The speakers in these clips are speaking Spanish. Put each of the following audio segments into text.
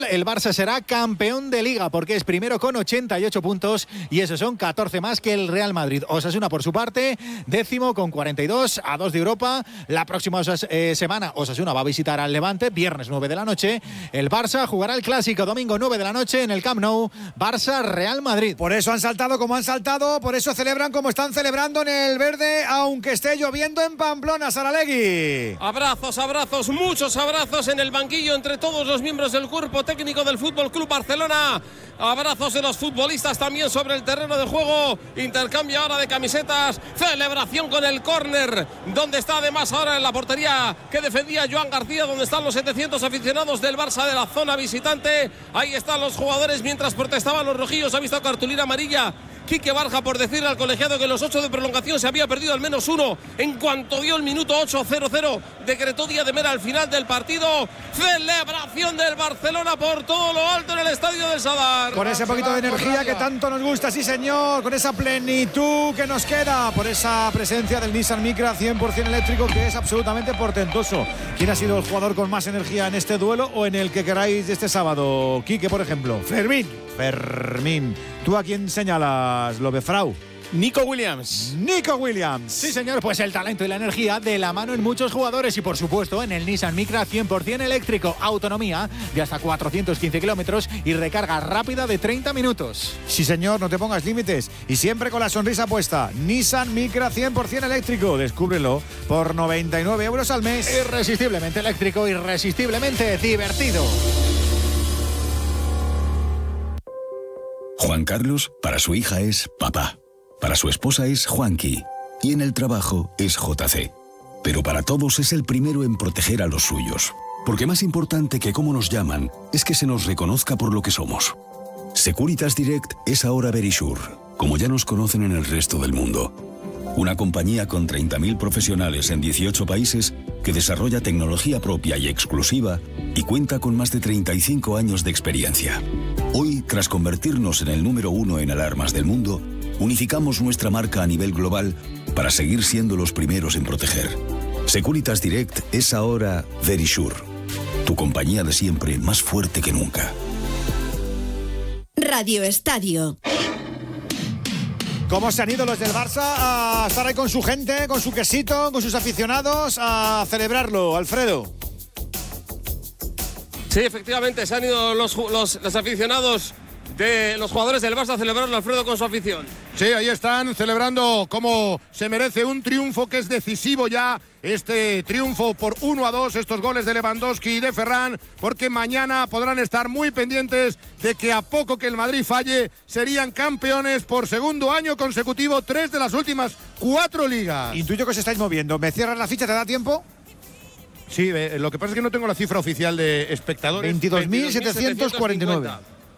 El Barça será campeón de Liga porque es primero con 88 puntos y esos son 14 más que el Real Madrid. Osasuna, por su parte, décimo con 42, a 2 de Europa. La próxima semana Osasuna va a visitar al Levante, viernes 9 de la noche. El Barça jugará el Clásico domingo 9 de la noche en el Camp Nou. Barça-Real Madrid. Por eso han saltado como han saltado, por eso celebran como están celebrando en el verde, aunque esté lloviendo en Pamplona. Saralegui. Abrazos, muchos abrazos en el banquillo entre todos los miembros del cuerpo técnico del Fútbol Club Barcelona. Abrazos de los futbolistas también sobre el terreno de juego. Intercambio ahora de camisetas. Celebración con el córner, donde está además ahora en la portería que defendía Joan García, donde están los 700 aficionados del Barça de la zona visitante. Ahí están los jugadores mientras protestaban los rojillos. Ha visto cartulina amarilla Quique Barja por decirle al colegiado que en los 8 de prolongación se había perdido al menos uno. En cuanto dio el minuto 8:00, decretó día de mera al final del partido. Celebración del Barcelona por todo lo alto en el estadio del Sadar. Con ese poquito de energía que tanto nos gusta, sí señor, con esa plenitud que nos queda, por esa presencia del Nissan Micra 100% eléctrico, que es absolutamente portentoso. ¿Quién ha sido el jugador con más energía en este duelo o en el que queráis este sábado? Quique, por ejemplo. Fermín. ¿Tú a quién señalas, Lobefrau? Nico Williams. Sí, señor, pues el talento y la energía de la mano en muchos jugadores y, por supuesto, en el Nissan Micra 100% eléctrico. Autonomía de hasta 415 kilómetros y recarga rápida de 30 minutos. Sí, señor, no te pongas límites y siempre con la sonrisa puesta. Nissan Micra 100% eléctrico. Descúbrelo por 99 euros al mes. Irresistiblemente eléctrico, irresistiblemente divertido. Juan Carlos, para su hija es papá. Para su esposa es Juanqui. Y en el trabajo es JC. Pero para todos es el primero en proteger a los suyos. Porque más importante que cómo nos llaman es que se nos reconozca por lo que somos. Securitas Direct es ahora Verisure, como ya nos conocen en el resto del mundo. Una compañía con 30.000 profesionales en 18 países que desarrolla tecnología propia y exclusiva y cuenta con más de 35 años de experiencia. Hoy, tras convertirnos en el número 1 en alarmas del mundo, unificamos nuestra marca a nivel global para seguir siendo los primeros en proteger. Securitas Direct es ahora Verisure, tu compañía de siempre más fuerte que nunca. Radio Estadio. ¿Cómo se han ido los del Barça a estar ahí con su gente, con su quesito, con sus aficionados a celebrarlo, Alfredo? Sí, efectivamente, se han ido los aficionados de los jugadores del Barça a celebrarlo, Alfredo, con su afición. Sí, ahí están celebrando como se merece un triunfo que es decisivo ya. Este triunfo por 1-2, estos goles de Lewandowski y de Ferran, porque mañana podrán estar muy pendientes de que a poco que el Madrid falle, serían campeones por segundo año consecutivo, 3 de las últimas 4 ligas. Intuyo que os estáis moviendo. ¿Me cierras la ficha? ¿Te da tiempo? Sí, lo que pasa es que no tengo la cifra oficial de espectadores. 22.749.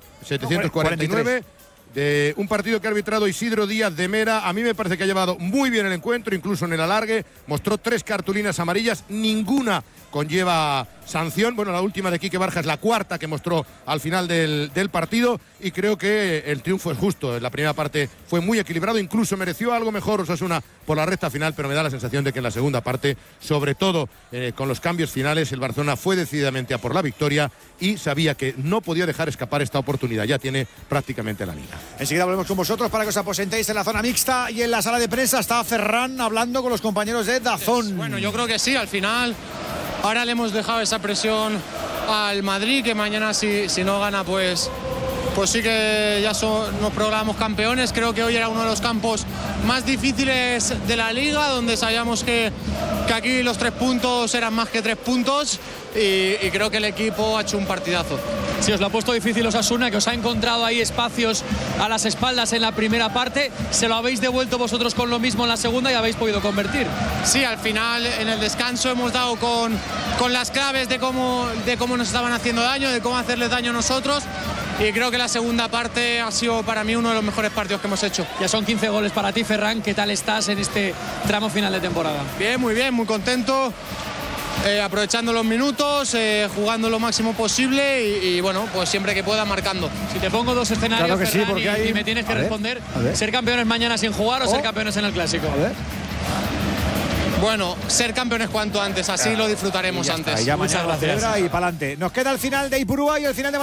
749. De un partido que ha arbitrado Isidro Díaz de Mera. A mí me parece que ha llevado muy bien el encuentro, incluso en el alargue. Mostró 3 cartulinas amarillas, ninguna conlleva sanción. Bueno, la última de Quique Barja es la cuarta que mostró al final del partido y creo que el triunfo es justo. En la primera parte fue muy equilibrado, incluso mereció algo mejor Osasuna por la recta final, pero me da la sensación de que en la segunda parte, sobre todo con los cambios finales, el Barcelona fue decididamente a por la victoria y sabía que no podía dejar escapar esta oportunidad. Ya tiene prácticamente la liga. Enseguida volvemos con vosotros para que os aposentéis en la zona mixta y en la sala de prensa está Ferran hablando con los compañeros de DAZN. Bueno, yo creo que sí, al final ahora le hemos dejado esa presión al Madrid, que mañana si no gana pues sí que ya nos proclamamos campeones. Creo que hoy era uno de los campos más difíciles de la liga, donde sabíamos que aquí los 3 puntos eran más que 3 puntos y creo que el equipo ha hecho un partidazo. Sí, os lo ha puesto difícil Osasuna, que os ha encontrado ahí espacios a las espaldas en la primera parte. Se lo habéis devuelto vosotros con lo mismo en la segunda y habéis podido convertir. Sí, al final en el descanso hemos dado con las claves de cómo nos estaban haciendo daño, de cómo hacerles daño a nosotros. Y creo que la segunda parte ha sido para mí uno de los mejores partidos que hemos hecho. Ya son 15 goles para ti, Ferran. ¿Qué tal estás en este tramo final de temporada? Bien, muy contento. Aprovechando los minutos, jugando lo máximo posible y bueno, pues siempre que pueda marcando. Si te pongo 2 escenarios, claro que Ferran, sí, porque y me tienes que responder, ¿ser campeones mañana sin jugar o ser campeones en el Clásico? A ver. Bueno, ser campeones cuanto antes, así lo disfrutaremos antes. Ya Muchas mañana gracias. Y para adelante. Nos queda el final de Ipurúa y el final de